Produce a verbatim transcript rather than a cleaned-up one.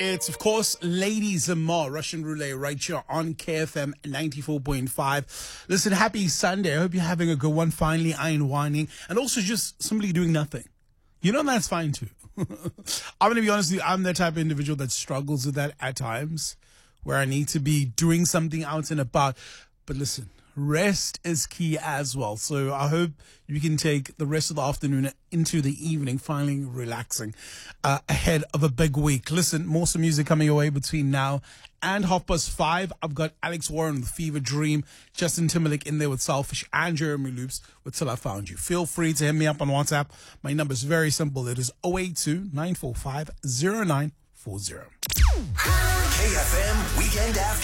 It's, of course, Lady Zamar, Russian Roulette, right here on K F M ninety-four point five. Listen, happy Sunday. I hope you're having a good one, finally unwinding, and also just simply doing nothing. You know, that's fine too. I'm going to be honest with you, I'm the type of individual that struggles with that at times, where I need to be doing something out and about. But listen, rest is key as well. So I hope you can take the rest of the afternoon into the evening, finally relaxing uh, ahead of a big week. Listen, more some music coming your way between now and half past five. I've got Alex Warren with Fever Dream, Justin Timberlake in there with Selfish, and Jeremy Loops with Till I Found You. Feel free to hit me up on WhatsApp. My number is very simple. It is zero eight two, nine four five, zero nine four zero. K F M Weekend After.